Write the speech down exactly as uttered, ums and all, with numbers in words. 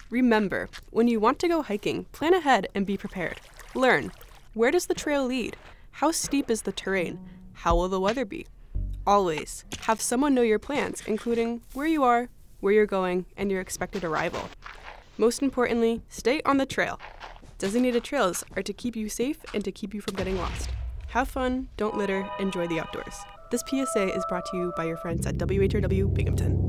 Remember, when you want to go hiking, plan ahead and be prepared. Learn, where does the trail lead? How steep is the terrain? How will the weather be? Always have someone know your plans, including where you are, where you're going, and your expected arrival. Most importantly, stay on the trail. Designated trails are to keep you safe and to keep you from getting lost. Have fun, don't litter, enjoy the outdoors. This P S A is brought to you by your friends at W H R W Binghamton.